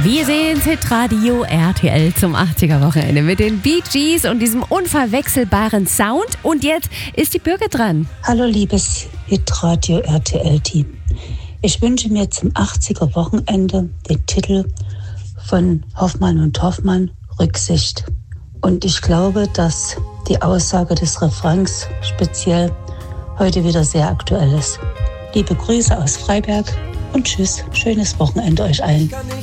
Wir sehen Hitradio RTL zum 80er-Wochenende mit den Bee Gees und diesem unverwechselbaren Sound. Und jetzt ist die Birgit dran. Hallo liebes Hitradio RTL-Team. Ich wünsche mir zum 80er-Wochenende den Titel von Hoffmann und Hoffmann, Rücksicht. Und ich glaube, dass die Aussage des Refrains speziell heute wieder sehr aktuell ist. Liebe Grüße aus Freiberg und tschüss, schönes Wochenende euch allen.